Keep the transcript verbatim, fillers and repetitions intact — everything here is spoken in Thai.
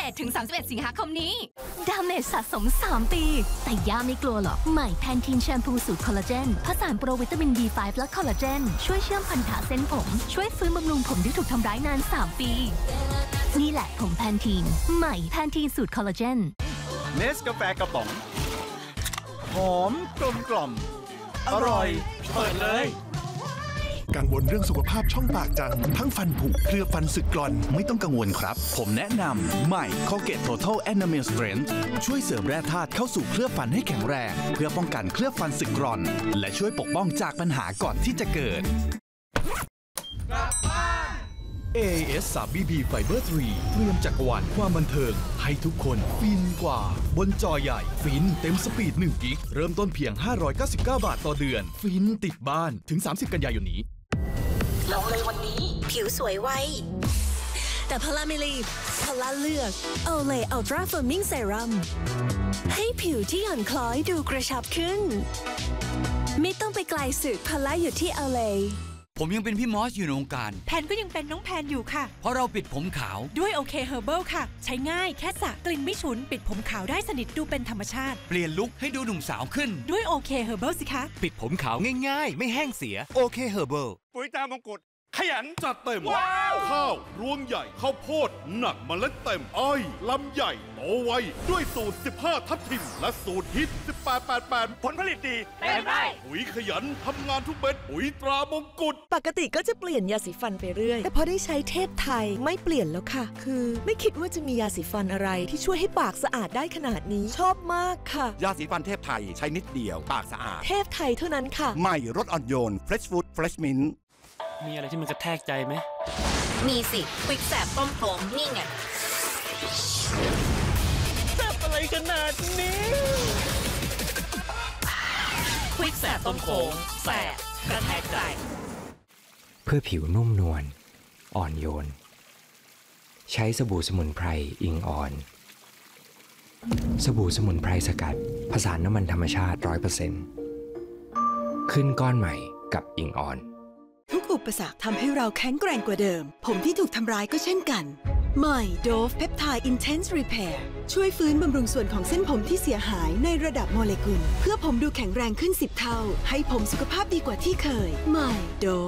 ษถึงสามสิบเอ็ดสิงหาคมนี้ดาเมจสะสมสามปีแต่ย่าไม่กลัวหรอกใหม่แพนทีนแชมพูสูตรคอลลาเจนผสานโปรวิตามิน บี ไฟว์ และคอลลาเจนช่วยเชื่อมพันธะเส้นผมช่วยฟื้นบำรุงผมที่ถูกทำร้ายนานสามปีนี่แหละผมแพนทีนใหม่แพนทีนสูตรคอลลาเจนเนสกาแฟกระป๋องหอมกลมกล่อมอร่อยเปิดเลยกังวลเรื่องสุขภาพช่องปากจังทั้งฟันผุเคลือบฟันสึกกร่อนไม่ต้องกังวลครับผมแนะนำใหม่ Colgate Total Enamel Strength ช่วยเสริมแร่ธาตุเข้าสู่เคลือบฟันให้แข็งแรงเพื่อป้องกันเคลือบฟันสึกกร่อนและช่วยปกป้องจากปัญหาก่อนที่จะเกิดเอ เอ เอส ทรี บี Fiber ทรีเตรียมจักรวาลความบันเทิงให้ทุกคนฟินกว่าบนจอใหญ่ฟินเต็มสปีดหนึ่งกิกเริ่มต้นเพียงห้าร้อยเก้าสิบเก้าบาทต่อเดือนฟินติดบ้านถึงสามสิบกันยายนนี้ลองเลยวันนี้ผิวสวยไวแต่พลาไม่รีบพลาเลือกโอเลอัลตราเฟิร์มมิ่งเซรั่มให้ผิวที่หย่อนคล้อยดูกระชับขึ้นไม่ต้องไปไกลสุดพลาอยู่ที่โอเลผมยังเป็นพี่มอสอยู่ในวงการแพนก็ยังเป็นน้องแพนอยู่ค่ะเพราะเราปิดผมขาวด้วยโอเคเฮอร์เบิลค่ะใช้ง่ายแค่สระกลิ่นไม่ฉุนปิดผมขาวได้สนิทดูเป็นธรรมชาติเปลี่ยนลุคให้ดูหนุ่มสาวขึ้นด้วยโอเคเฮอร์เบิลสิคะปิดผมขาวง่ายๆไม่แห้งเสียโอเคเฮอร์เบิลปุ๋ยตามงกุฎขยันจัดเต็มข้าวรวงใหญ่ข้าวโพดหนักเมล็ดเต็มอ้อยลำใหญ่โตไวด้วยสูตรสิบห้าทับทิมและสูตรฮิตสิบแปด แปด แปดผลผลิตดีเต็มไร่ปุ๋ยขยันทำงานทุกเม็ดปุ๋ยตรามงกุฎปกติก็จะเปลี่ยนยาสีฟันไปเรื่อยแต่พอได้ใช้เทพไทยไม่เปลี่ยนแล้วค่ะคือไม่คิดว่าจะมียาสีฟันอะไรที่ช่วยให้ปากสะอาดได้ขนาดนี้ชอบมากค่ะยาสีฟันเทพไทยใช้นิดเดียวปากสะอาดเทพไทยเท่านั้นค่ะใหม่รสอ่อนโยน Fresh Food Fresh Mint มีอะไรที่มันกระแทกใจไหมมีสิควิกแสบต้มโขงนี่ไงแสบอะไรขนาดนี้ควิกแสบต้มโขงแสบกระแทกใจเพื่อผิวนุ่มนวลอ่อนโยนใช้สบู่สมุนไพรอิงอ่อนสบู่สมุนไพรสกัดผสานน้ำมันธรรมชาติ ร้อยเปอร์เซ็นต์ ขึ้นก้อนใหม่กับอิงอ่อนทุกอุปสรรคทำให้เราแข็งแกร่งกว่าเดิมผมที่ถูกทำร้ายก็เช่นกันใหม่ Dove Peptide Intense Repair ช่วยฟื้นบำรุงส่วนของเส้นผมที่เสียหายในระดับโมเลกุลเพื่อผมดูแข็งแรงขึ้นสิบเท่าให้ผมสุขภาพดีกว่าที่เคยใหม่ Dove